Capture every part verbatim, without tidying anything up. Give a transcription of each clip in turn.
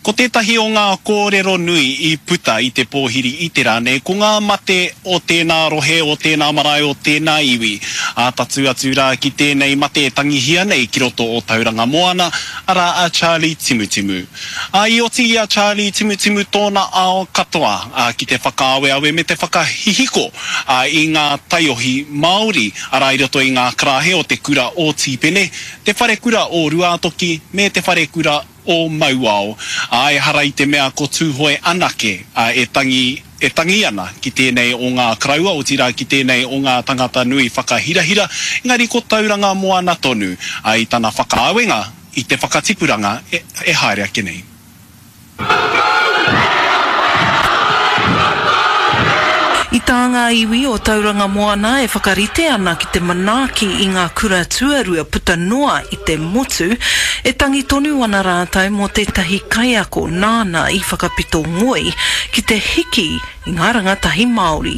Ko tētahi o ngā kōrero nui I puta I te pōhiri I te rāne, ko ngā mate o tēnā rohe, o tēnā marae, o tēnā iwi. A tatu atu rā ki tēnei mate e tangihia nei ki roto o Tauranga Moana, ara a Charlie Timutimu. A I oti I a Charlie Timutimu tōna ao katoa, a ki te whakaaweawe me te whakahihiko, a I ngā taiohi Māori, ara I roto I ngā krahe o te kura o Tīpene, te whare kura o Ruatoki, me te whare kura o Mauao. A e hara I te mea ko tūhoe anake a e tangi e tangi ana ki tēnei o ngā kraua o tira ki tēnei o ngā tangata nui whakahirahira, engari ko Tauranga Moana tonu a I tana whakaawenga I te whakatipuranga e, e haere ake nei. I tā ngā iwi o Tauranga Moana e whakarite ana ki te manaaki I ngā kura tuarua puta noa I te motu, e tangi tonu ana rātou mō tētahi kaiako nāna I whakapito ngoi ki te hiki I ngā rangatahi Māori.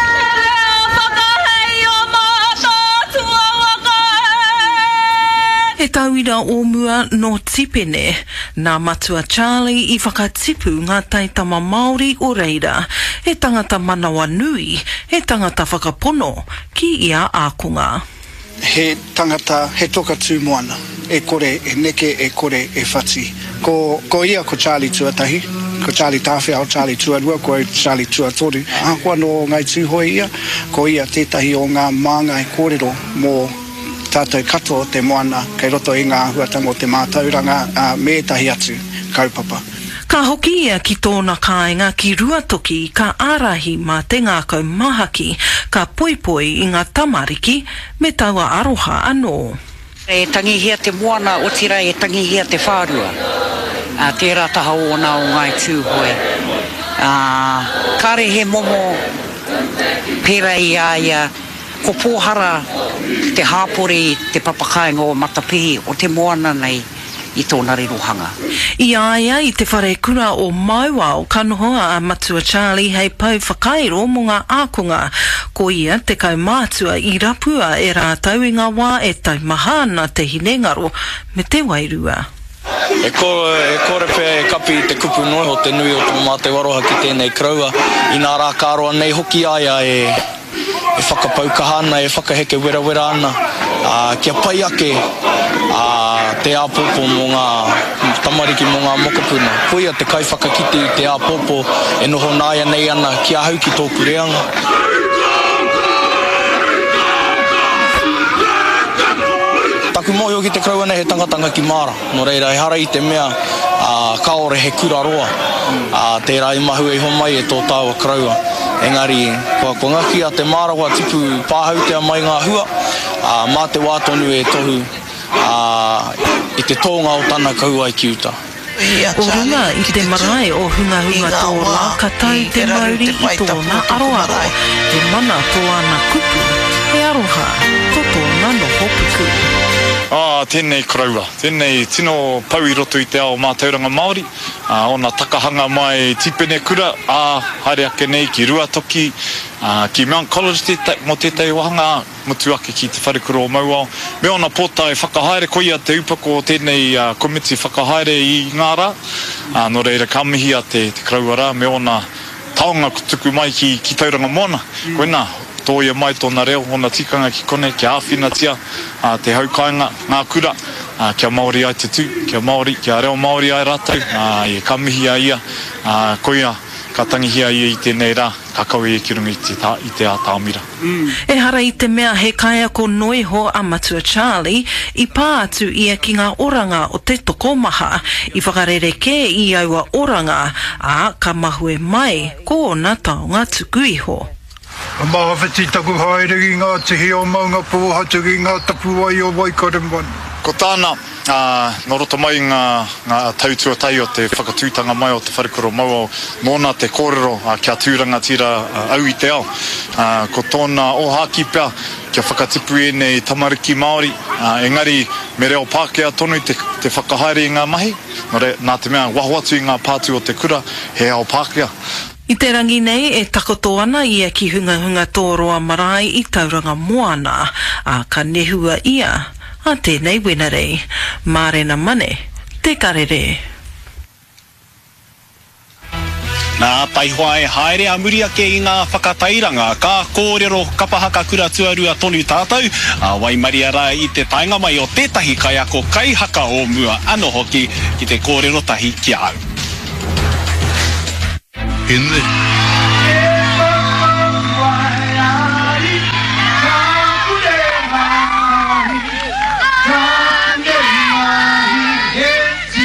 E tauira o mua no Tīpene, nā matua Charlie I whakatipu ngā taitama Māori o reira, e tangata manawa nui, e tangata whakapono ki ia ākunga. He tangata, he toka tū moana, e kore, e neke, e kore, e whati. Ko, ko ia ko Charlie tuatahi, ko Charlie tāwhia o Charlie tuarua, ko Charlie tuatoru. Ākua no ngai tūhoi ia, ko ia tētahi o ngā mānga e kōrero mō tātou katoa o te moana, kei roto I ngā huatanga o te mātauranga, uh, me tahi atu, kaupapa. Ka hoki ia ki tōna kāinga ki Ruatoki, ka ārahi mā te ngākau mahaki, ka poipoi I ngā tamariki, me taua aroha anō. E tangihia te moana o tira e tangihia te whārua. Uh, tērā taha o nā o ngai tūhoi. Uh, kāre he momo, pēra I aia, ko pōhara te hāpore te papakainga o matapihi o te moana nei I tōna rirohanga. I aia I te whare kura o Mauao ka nohoa a matua Charlie hei pau whakairo mo ngā ākunga. Ko ia te kaumātua I rapua e rātau I ngā wā e taumahana te hinengaro me te wairua. E kore, e kore pēr e kapi te kupu noi o te nui o tō mā te waroha ki tēnei kraua. I nā rā kāroa nei hoki aia e e whakapaukahana, e whakaheke wera wera ana, uh, kia pai ake uh, te āpopo mō ngā tamariki mō ngā mokapuna. Koia te kaiwhakakiti te āpopo e noho nāia nei ana kia hau ki tōku reanga. Taku mohi o ki te kraua nei he tangatanga ki Māra. No reira, e hara I te mea uh, kaore he kura roa. Uh, tērā I mahu e homai e tō tāua kraua. Engari, kua ko ngaki a te Mārawa tipu pāhautea mai ngā hua, uh, mā te wātonu e tohu uh, I te tōnga o tana kaua I kiuta. O runga I te marae o hunga hunga tōra, ka tau te mauri I tōna aroaro, e mana tō ana kupu, e aroha, tō tōna no hopuku. Ah, tēnei kraua, tēnei tino pau I roto I te ao mā Tauranga Māori, uh, ona takahanga mai Tīpene kura, a uh, haere ake nei ki Ruatoki, uh, ki Mount College tētai, mo tētai wahanga, mutu ake ki te wharekura o Mauao. Me ona pōta e whakahaere koia te upako o tēnei uh, komiti whakahaere I ngā rā, uh, no reira ka mihi a te, te kraua rā, me ona taonga tuku mai ki, ki Tauranga Moana, mm. koina, tōia mai tōna reo, ona tikanga ki kone, kia āwhina tia, uh, te haukainga, ngā kura, uh, kia Māori ai te tū, kia Māori, kia reo Māori ai rātou, uh, e kamihi a ia, uh, koia, ka tangihia ia I tēnei rā, ka kaue e ki runga I te, tā, I te ātāmira. Mm. E hara I te mea he kaiako noiho a matua Charlie, I pā atu ia ki ngā oranga o te tokomaha, I whakarereke I aua oranga, a ka mahue mai, ko ona taonga tuku iho. Maha whiti taku haere I ngā tihi o maunga pōhatu I ngā tapu ai o Waikaremoana. Ko tāna, uh, no roto mai ngā, ngā tautuatai o te whakatūtanga mai o te wharekura o Mauao, nōna te kōrero uh, kia tūranga tira uh, au I te ao. Uh, ko tōna ohaki pia, kia whakatipu e nei tamariki Māori, uh, engari me reo Pākehā tonu te, te whakahaere I ngā mahi, no re, nā te mea waho atu I ngā pātu o te kura, he ao Pākehā. I te rangi nei e takoto ana ia ki hunga hunga tōroa marae I Tauranga Moana, a ka nehua ia, a tēnei wenarei, mārena mane, te karere. Nā taihoa e haere a muri ake i ngā whakatairanga ka kōrero kapahaka kura tuarua tonu tātou a waimari ara i te tainga mai o tētahi kai ako kai haka o mua ano hoki ki te kōrero tahi ki au. In the